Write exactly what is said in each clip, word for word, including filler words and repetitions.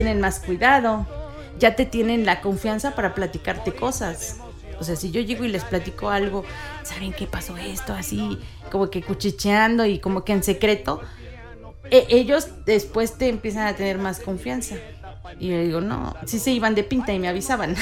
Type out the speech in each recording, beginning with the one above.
tienen más cuidado, ya te tienen la confianza para platicarte cosas. O sea, si yo llego y les platico algo, ¿saben qué pasó esto? Así, como que cuchicheando y como que en secreto, e- ellos después te empiezan a tener más confianza. Y yo digo, no, sí se iban de pinta y me avisaban.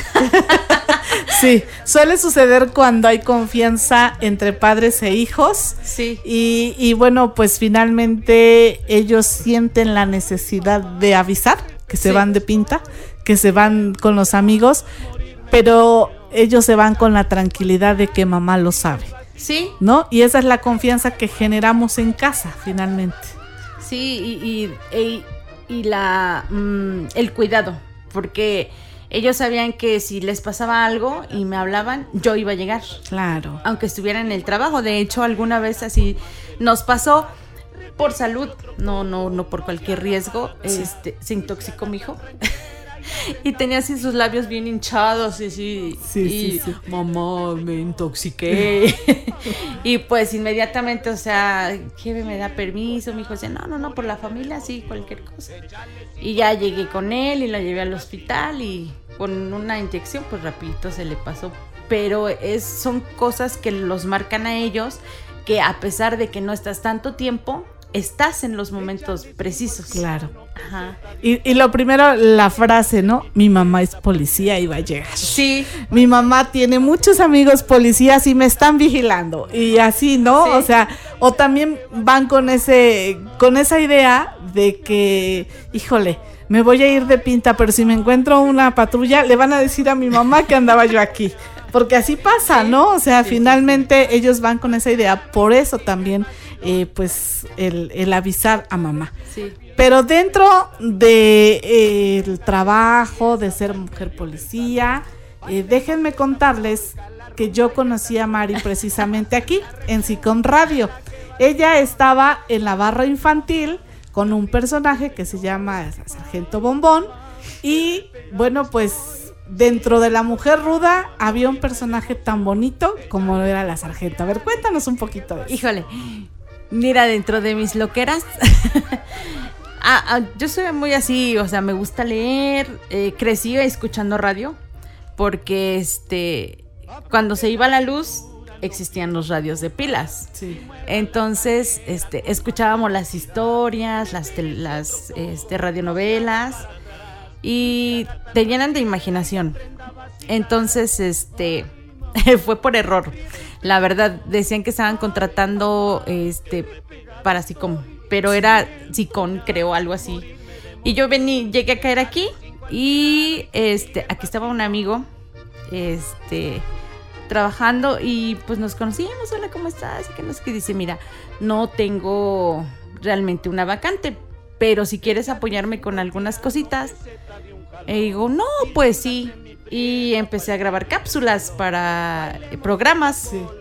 Sí, suele suceder cuando hay confianza entre padres e hijos. Sí. Y, y bueno, pues finalmente ellos sienten la necesidad de avisar que se Sí. van de pinta, que se van con los amigos, pero ellos se van con la tranquilidad de que mamá lo sabe, Sí, ¿no? Y esa es la confianza que generamos en casa, finalmente. sí, y, y, y, y la mm, el cuidado, porque ellos sabían que si les pasaba algo y me hablaban, yo iba a llegar, Claro. aunque estuviera en el trabajo. De hecho, alguna vez así nos pasó por salud, no, no, no por cualquier riesgo. Sí. Este, se intoxicó mi hijo. Y tenía así sus labios bien hinchados y así, Sí, y sí, sí. mamá, me intoxiqué. Y pues inmediatamente, o sea, ¿qué me da permiso? Mi hijo decía, no, no, no, por la familia, sí, cualquier cosa. Y ya llegué con él y lo llevé al hospital y con una inyección, pues rapidito se le pasó. Pero es, son cosas que los marcan a ellos, que a pesar de que no estás tanto tiempo, estás en los momentos precisos. Claro. Ajá. Y, y lo primero, la frase, ¿no? Mi mamá es policía y va a llegar. Sí. Mi mamá tiene muchos amigos policías y me están vigilando. Y así, ¿no? Sí. O sea, o también van con ese, con esa idea de que, híjole, me voy a ir de pinta, pero si me encuentro una patrulla, le van a decir a mi mamá que andaba yo aquí. Porque así pasa, Sí. ¿no? O sea, Sí, finalmente sí, sí. ellos van con esa idea. Por eso también, eh, pues, el, el avisar a mamá. Sí. Pero dentro de, eh, el trabajo, de ser mujer policía, eh, déjenme contarles que yo conocí a Mari precisamente aquí, en Sicom Radio. Ella estaba en la barra infantil con un personaje que se llama Sargento Bombón. Y bueno, pues dentro de la mujer ruda había un personaje tan bonito como era la sargento. A ver, cuéntanos un poquito de eso. Híjole, mira, dentro de mis loqueras, ah, ah, yo soy muy así, o sea, me gusta leer, eh, crecí escuchando radio, porque este, cuando se iba la luz, existían los radios de pilas. Sí. Entonces, este, escuchábamos las historias, las, tel- las este, radionovelas, y te llenan de imaginación. Entonces, este, fue por error. La verdad, decían que estaban contratando este para Sicom, pero era Sicom, creo, algo así. Y yo vení, llegué a caer aquí y este, aquí estaba un amigo, este, trabajando y pues nos conocimos. Hola, ¿cómo estás? Y que no sé qué. Dice, mira, no tengo realmente una vacante, pero si quieres apoyarme con algunas cositas. Y digo, no, pues sí. Y empecé a grabar cápsulas para eh, programas. Sí.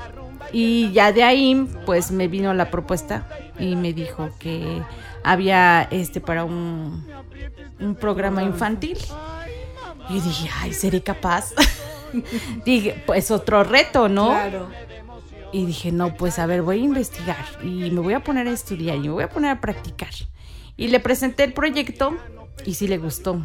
Y ya de ahí, pues me vino la propuesta y me dijo que había este para un, un programa infantil. Y dije, ay, ¿seré capaz? Dije, pues otro reto, ¿no? Claro. Y dije, no, pues a ver, voy a investigar y me voy a poner a estudiar y me voy a poner a practicar. Y le presenté el proyecto y sí le gustó.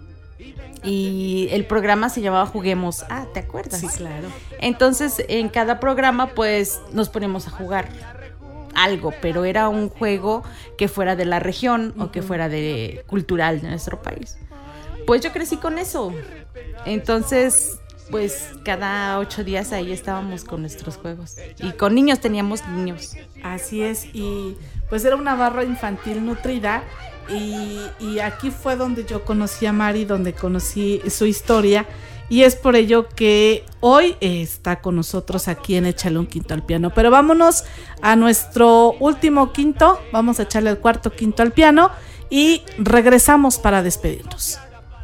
Y el programa se llamaba Juguemos. Ah, ¿te acuerdas? Sí, claro. Entonces, en cada programa, pues, nos poníamos a jugar algo, pero era un juego que fuera de la región uh-huh. o que fuera de cultural de nuestro país. Pues yo crecí con eso. Entonces, pues, cada ocho días ahí estábamos con nuestros juegos. Y con niños, teníamos niños. Así es, y pues era una barra infantil nutrida. Y, y aquí fue donde yo conocí a Mari, donde conocí su historia, y es por ello que hoy está con nosotros aquí en Échale un Quinto al Piano. Pero vámonos a nuestro último quinto, vamos a echarle el cuarto quinto al piano y regresamos para despedirnos.